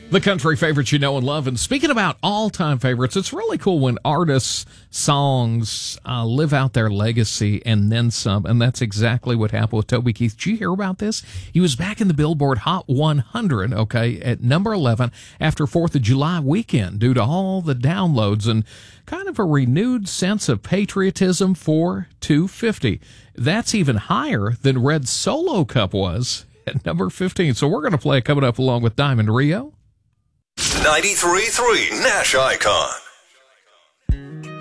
The country favorites you know and love. And speaking about all-time favorites, it's really cool when artists' songs live out their legacy and then some. And that's exactly what happened with Toby Keith. Did you hear about this? He was back in the Billboard Hot 100, okay, at number 11 after 4th of July weekend due to all the downloads and kind of a renewed sense of patriotism for 250. That's even higher than Red's Solo Cup was at number 15. So we're going to play it coming up along with Diamond Rio. 93.3 Nash Icon.